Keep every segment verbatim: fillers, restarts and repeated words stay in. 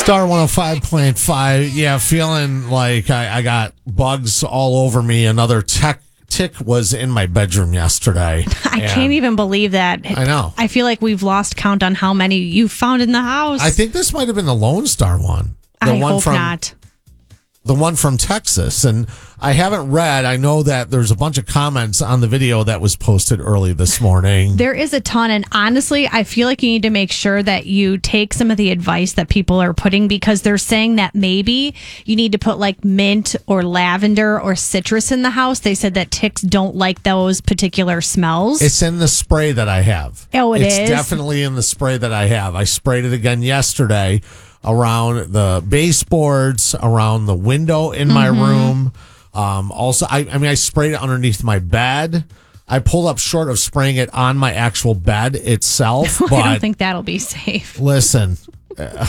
Star one oh five point five. Yeah, feeling like I, I got bugs all over me. Another tech tick was in my bedroom yesterday. I can't even believe that. I know. I feel like we've lost count on how many you found in the house. I think this might have been the Lone Star one. The I one hope from, not. The one from Texas. And I haven't read. I know that there's a bunch of comments on the video that was posted early this morning. There is a ton. And honestly, I feel like you need to make sure that you take some of the advice that people are putting, because they're saying that maybe you need to put like mint or lavender or citrus in the house. They said that ticks don't like those particular smells. It's in the spray that I have. Oh, it it's is? It's definitely in the spray that I have. I sprayed it again yesterday around the baseboards, around the window in my Mm-hmm. room. Um, also, I, I mean, I sprayed it underneath my bed. I pulled up short of spraying it on my actual bed itself. But I don't think that'll be safe. Listen, uh,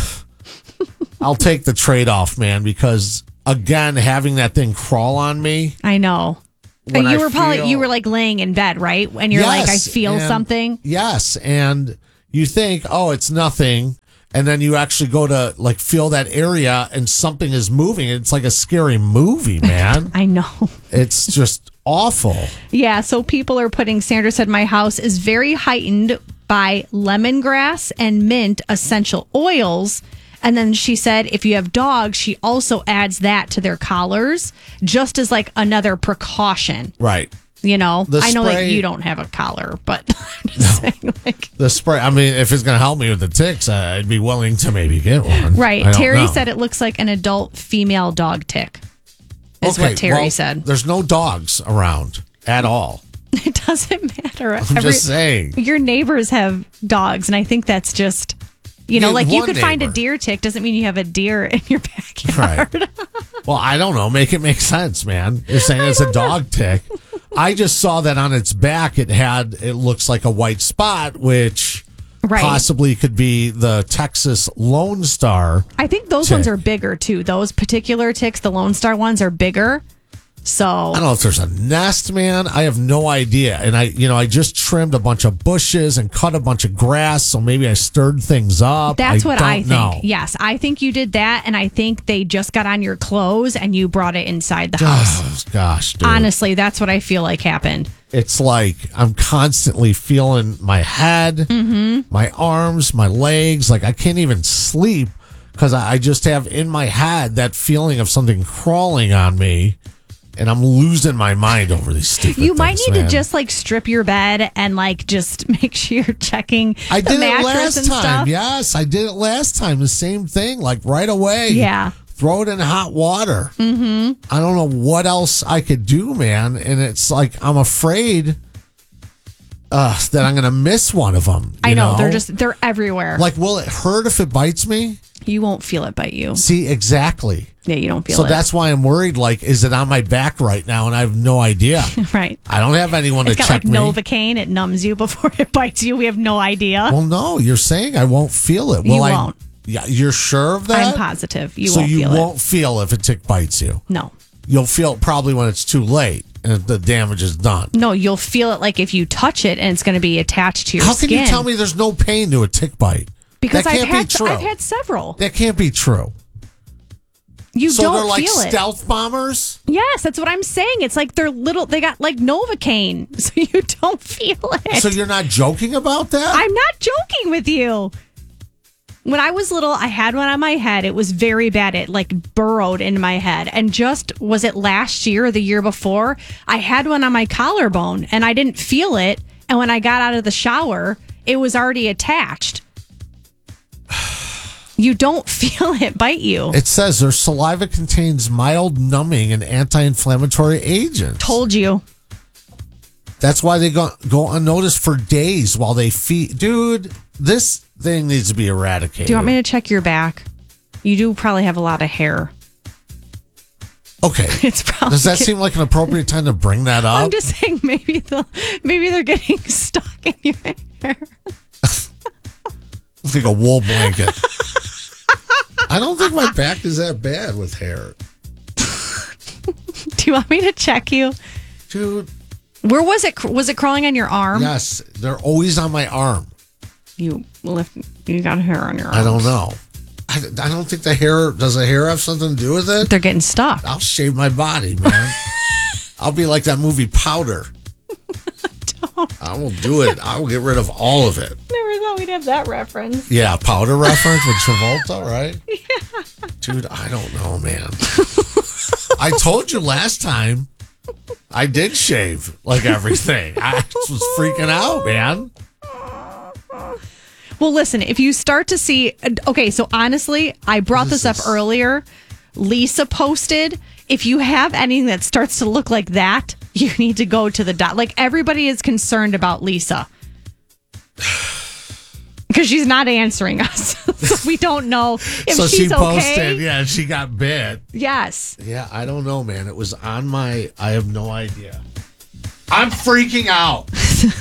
I'll take the trade-off, man, because, again, having that thing crawl on me. I know. When you I were probably feel- you were like laying in bed, right? And you're like, I Yes, feel and- something. Yes, and you think, oh, it's nothing. And then you actually go to like feel that area and something is moving. It's like a scary movie, man. I know. It's just awful. Yeah, so people are putting, Sandra said, my house is very heightened by lemongrass and mint essential oils. And then she said, if you have dogs, she also adds that to their collars, just as like another precaution. Right. You know, The I know that spray- you don't have a collar, but I'm just saying, like, The spray, I mean, if it's going to help me with the ticks, I'd be willing to maybe get one. right. I don't Terry know. said it looks like an adult female dog tick, is Okay, what Terry well, said. There's no dogs around at all. It doesn't matter. I'm just saying. Your neighbors have dogs, and I think that's just, you know, Yeah, like you one could find a neighbor. deer tick, doesn't mean you have a deer in your backyard. Right. Well, I don't know. Make it make sense, man. You're saying it's a dog tick. I just saw that on its back, it had, it looks like a white spot, which Right. possibly could be the Texas Lone Star. I think those tick. ones are bigger too. Those particular ticks, the Lone Star ones, are bigger. So I don't know if there's a nest, man. I have no idea. And I, you know, I just trimmed a bunch of bushes and cut a bunch of grass, so maybe I stirred things up. that's I what don't I think. know. Yes, I think you did that, and I think they just got on your clothes and you brought it inside the house. Oh, gosh, dude. Honestly, that's what I feel like happened. It's like I'm constantly feeling my head, Mm-hmm. my arms, my legs. Like I can't even sleep because I I just have in my head that feeling of something crawling on me, and I'm losing my mind over these stupid You might things, need man. to just like strip your bed and like just make sure you're checking I the did it mattress last and time. stuff. Yes, I did it last time. The same thing, like right away. Yeah. Throw it in hot water. Mm-hmm. I don't know what else I could do, man. And it's like I'm afraid uh, that I'm going to miss one of them. I know, they're just they're everywhere. Like, will it hurt if it bites me? You won't feel it bite you. See, exactly. Yeah, you don't feel So it. that's why I'm worried. Like, is it on my back right now? And I have no idea. right. I don't have anyone It's to got check like me. Novocaine. It numbs you before it bites you. We have no idea. Well, no, you're saying I won't feel it. You Will I? won't. Yeah, you're sure of that? I'm positive. You so won't you feel won't feel if a tick bites you. it. No. You'll feel it probably when it's too late and the damage is done. No, you'll feel it like if you touch it and it's going to be attached to your How can skin. you tell me there's no pain to a tick bite? Because that I've can't had be true. I've had several. That can't be true. You so don't they're like feel it. stealth bombers? Yes, that's what I'm saying. It's like they're little. They got like Novocaine, so you don't feel it. So you're not joking about that? I'm not joking with you. When I was little, I had one on my head. It was very bad. It like burrowed into my head. And just, was it last year or the year before? I had one on my collarbone and I didn't feel it. And when I got out of the shower, it was already attached. You don't feel it bite you. It says their saliva contains mild numbing and anti-inflammatory agents. Told you. That's why they go, go unnoticed for days while they feed. Dude, this thing needs to be eradicated. Do you want me to check your back? You do probably have a lot of hair. Okay. It's probably. Does that seem like an appropriate time to bring that up? I'm just saying maybe they'll, maybe they're getting stuck in your hair. It's like a wool blanket. I don't think my back is that bad with hair. Do you want me to check you? Dude. Where was it? Was it crawling on your arm? Yes. They're always on my arm. You lift. You got hair on your arm. I don't know. I, I don't think the hair, does the hair have something to do with it? They're getting stuck. I'll shave my body, man. I'll be like that movie Powder. Don't. I will do it. I will get rid of all of it. Never thought we'd have that reference. Yeah, Powder reference with Travolta, right? Yeah. Dude, I don't know, man. I told you last time I did shave like everything. I was freaking out, man. Well, listen, if you start to see, okay, so honestly, I brought this up earlier. Lisa posted, if you have anything that starts to look like that, you need to go to the dot. Like, everybody is concerned about Lisa because she's not answering us. So we don't know if so she's she posted, okay. Yeah, she got bit. Yes. Yeah, I don't know, man. It was on my, I have no idea. I'm freaking out.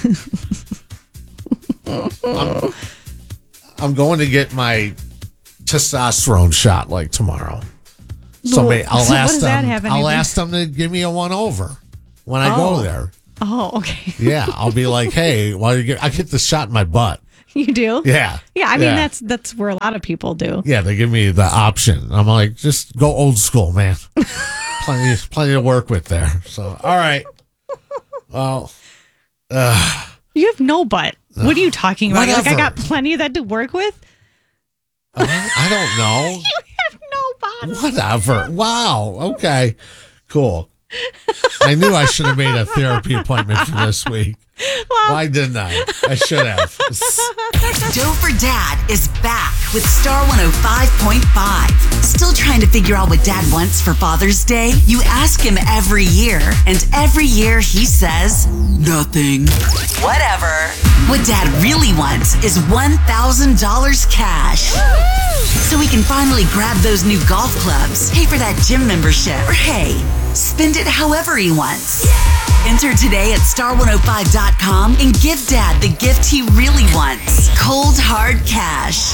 I'm, I'm going to get my testosterone shot like tomorrow. So Well, may, I'll so what ask does that them. have I'll anything- ask them to give me a one over when I Oh. go there. Oh, okay. Yeah, I'll be like, hey, why do you get? I get the shot in my butt. You do? Yeah, Yeah, I mean, Yeah. that's that's where a lot of people do. yeah. They give me the option. I'm like, just go old school, man. plenty, plenty to work with there. So, all right. Well, uh, You have no butt. What are you talking about? You're like, I Whatever. got plenty of that to work with? I, I don't know. You have no bottom. Whatever. Wow. Okay. Cool. I knew I should have made a therapy appointment for this week. Why didn't I? I should have. Doe for Dad is back with Star one oh five point five. Still trying to figure out what Dad wants for Father's Day? You ask him every year, and every year he says, nothing. Whatever. What Dad really wants is one thousand dollars cash. So he can finally grab those new golf clubs, pay for that gym membership, or hey, spend it however he wants. Enter today at star one oh five dot com and give Dad the gift he really wants. Cold, hard cash.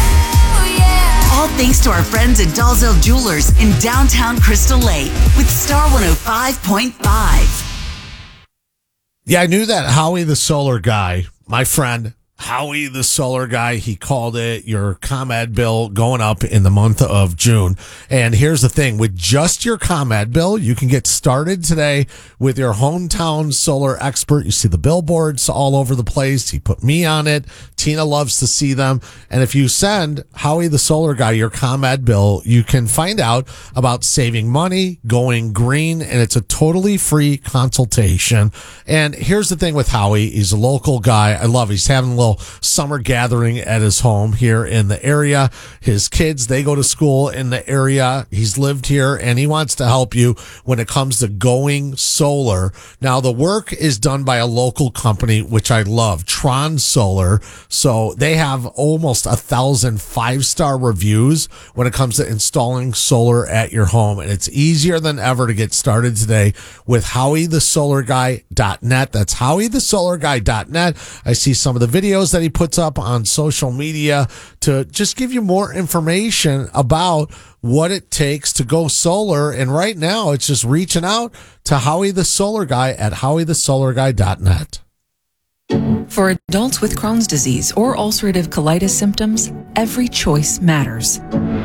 All thanks to our friends at Dalzell Jewelers in downtown Crystal Lake with Star one oh five point five. Yeah, I knew that Howie the solar guy, my friend, Howie the solar guy, he called it your ComEd bill going up in the month of June. And here's the thing, with just your ComEd bill, you can get started today with your hometown solar expert. You see the billboards all over the place. He put me on it. Tina loves to see them. And if you send Howie the solar guy your ComEd bill, you can find out about saving money, going green, and it's a totally free consultation. And here's the thing with Howie, he's a local guy. I love it. He's having a little summer gathering at his home here in the area. His kids, they go to school in the area. He's lived here and he wants to help you when it comes to going solar. Now, the work is done by a local company, which I love, Tron Solar. So they have almost a thousand five-star reviews when it comes to installing solar at your home. And it's easier than ever to get started today with howie the solar guy dot net. That's howie the solar guy dot net. I see some of the videos that he puts up on social media to just give you more information about what it takes to go solar. And right now it's just reaching out to Howie the Solar Guy at howie the solar guy dot net. For adults with Crohn's disease or ulcerative colitis symptoms, every choice matters.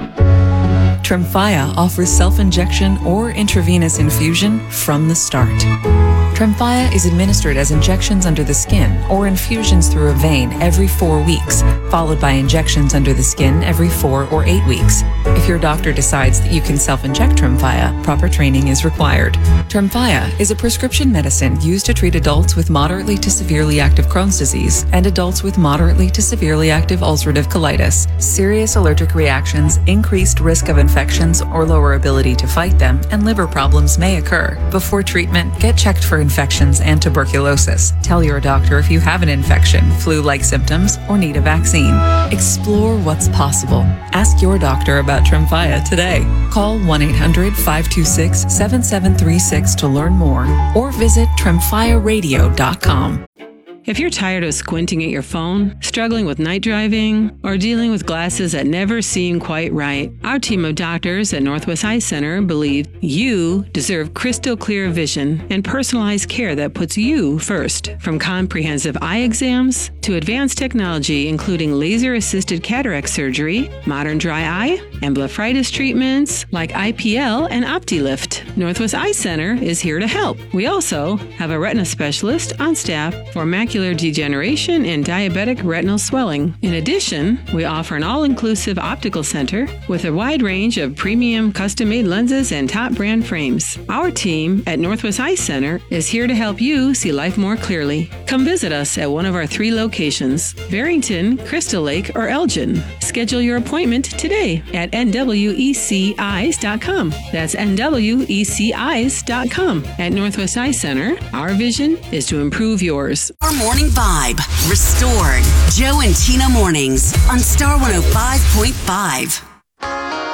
Tremfya offers self-injection or intravenous infusion from the start. Tremfya is administered as injections under the skin or infusions through a vein every four weeks, followed by injections under the skin every four or eight weeks. If your doctor decides that you can self-inject Tremfya, proper training is required. Tremfya is a prescription medicine used to treat adults with moderately to severely active Crohn's disease and adults with moderately to severely active ulcerative colitis. Serious allergic reactions, increased risk of infections or lower ability to fight them, and liver problems may occur. Before treatment, get checked for infections and tuberculosis. Tell your doctor if you have an infection, flu-like symptoms, or need a vaccine. Explore what's possible. Ask your doctor about Tremfya today. Call one eight hundred five two six seven seven three six to learn more or visit tremfya radio dot com. If you're tired of squinting at your phone, struggling with night driving, or dealing with glasses that never seem quite right, our team of doctors at Northwest Eye Center believe you deserve crystal clear vision and personalized care that puts you first. From comprehensive eye exams to advanced technology, including laser-assisted cataract surgery, modern dry eye, and blepharitis treatments like I P L and OptiLift, Northwest Eye Center is here to help. We also have a retina specialist on staff for macular degeneration and diabetic retinal swelling. In addition, we offer an all-inclusive optical center with a wide range of premium custom-made lenses and top brand frames. Our team at Northwest Eye Center is here to help you see life more clearly. Come visit us at one of our three locations, Barrington, Crystal Lake, or Elgin. Schedule your appointment today at N W E C eyes dot com. That's N W E C eyes dot com. At Northwest Eye Center, our vision is to improve yours. Our morning vibe restored. Joe and Tina mornings on Star one oh five point five.